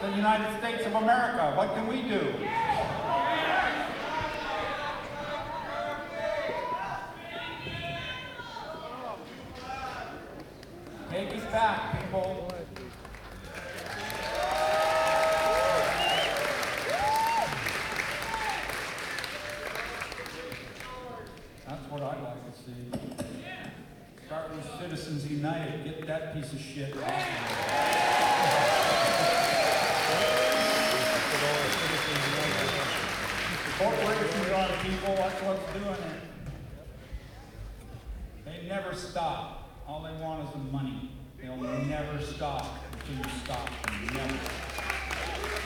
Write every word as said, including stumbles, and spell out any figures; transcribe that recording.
the United States of America. What can we do? Take us back, people. That's what I'd like to see. Start with Citizens United. Get that piece of shit off of there. Corporations are the people. That's what's doing it. They never stop. All they want is the money. They'll never stop until you stop them. Never.